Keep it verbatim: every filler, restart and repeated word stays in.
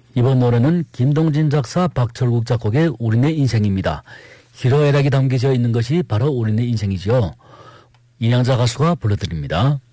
이번 노래는 김동진 작사 박철국 작곡의 우리네 인생입니다. 희로애락이 담겨져 있는 것이 바로 우리네 인생이죠. 이양자 가수가 불러드립니다.